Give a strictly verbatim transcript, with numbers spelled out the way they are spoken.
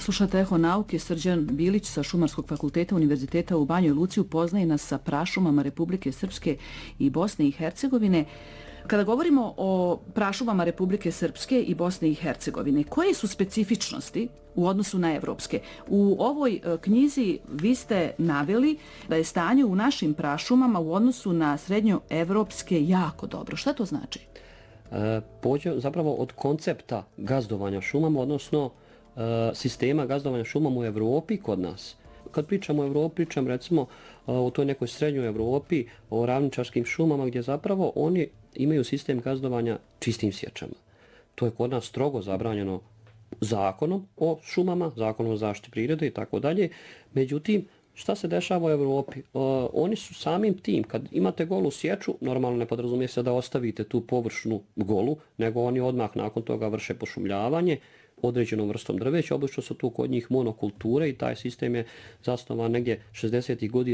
Slušate Eho nauke, Srđan Bilić sa Šumarskog fakulteta Univerziteta u Banjoj Luci upoznaje nas sa prašumama Republike Srpske i Bosne i Hercegovine. Kada govorimo o prašumama Republike Srpske i Bosne i Hercegovine, koje su specifičnosti u odnosu na evropske? U ovoj knjizi vi ste naveli da je stanje u našim prašumama u odnosu na srednjoevropske jako dobro. Šta to znači? E, pođe zapravo od koncepta gazdovanja šumama, odnosno e, sistema gazdovanja šumama u Evropi kod nas. Kad pričamo o Evropi, pričam recimo o toj nekoj srednjoj Evropi, o ravničarskim šumama gdje zapravo oni imaju sistem gazdovanja čistim sječama. To je kod nas strogo zabranjeno zakonom o šumama, zakonom o zaštiti prirode i tako dalje. Međutim, šta se dešava u Evropi? E, oni su samim tim, kad imate golu sječu, normalno ne podrazumije se da ostavite tu površnu golu, nego oni odmah nakon toga vrše pošumljavanje određenom vrstom drveća. Obično su tu kod njih monokulture i taj sistem je zasnovan negdje šezdesetih godina